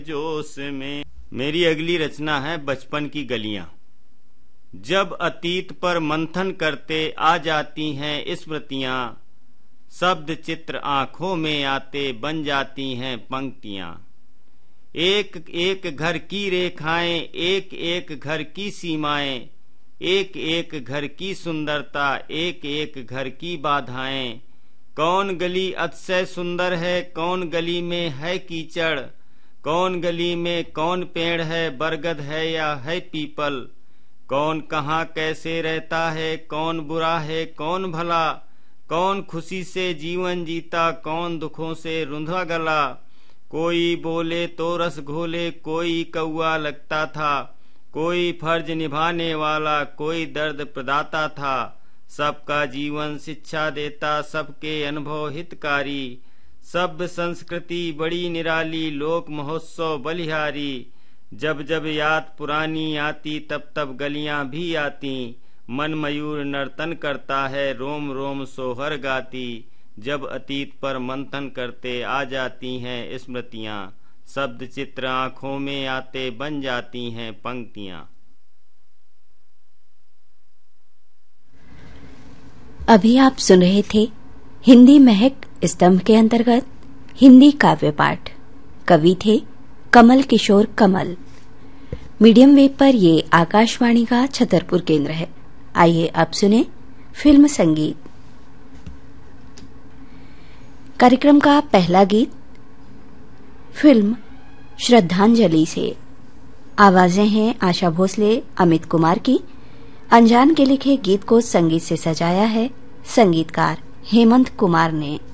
जोश में। मेरी अगली रचना है बचपन की गलियां। जब अतीत पर मंथन करते आ जाती हैं स्मृतियां, शब्द चित्र आंखों में आते बन जाती हैं पंक्तियां। एक एक घर की रेखाएं, एक एक घर की सीमाएं, एक एक घर की सुंदरता, एक एक घर की बाधाएं। कौन गली अतिशय सुंदर है, कौन गली में है कीचड़, कौन गली में कौन पेड़ है, बरगद है या है पीपल। कौन कहाँ कैसे रहता है, कौन बुरा है कौन भला, कौन खुशी से जीवन जीता, कौन दुखों से रुंधा गला। कोई बोले तो रस घोले, कोई कौआ लगता था, कोई फर्ज निभाने वाला, कोई दर्द प्रदाता था। सबका जीवन शिक्षा देता, सबके अनुभव हितकारी। सभ्य संस्कृति बड़ी निराली, लोक महोत्सव बलिहारी। जब जब याद पुरानी आती, तब तब गलियां भी आती। मन मयूर नर्तन करता है, रोम रोम सोहर गाती। जब अतीत पर मंथन करते आ जाती हैं स्मृतियां, शब्द चित्र आंखों में आते बन जाती हैं पंक्तियां। अभी आप सुन रहे थे हिंदी महक स्तंभ के अंतर्गत हिंदी काव्य पाठ। कवि थे कमल किशोर कमल। मीडियम वेव पर ये आकाशवाणी का छतरपुर केंद्र है। आइए अब सुने फिल्म संगीत। कार्यक्रम का पहला गीत फिल्म श्रद्धांजलि से। आवाजें हैं आशा भोसले, अमित कुमार की। अनजान के लिखे गीत को संगीत से सजाया है संगीतकार हेमंत कुमार ने।